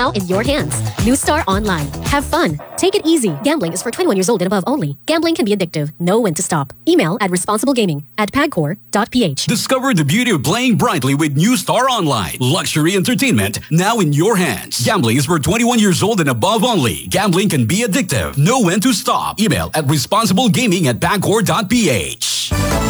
now in your hands. New Star Online. Have fun. Take it easy. Gambling is for 21 years old and above only. Gambling can be addictive. Know when to stop. Email at responsiblegaming@pagcor.ph. Discover the beauty of playing brightly with New Star Online. Luxury entertainment now in your hands. Gambling is for 21 years old and above only. Gambling can be addictive. Know when to stop. Email at responsiblegaming@pagcor.ph.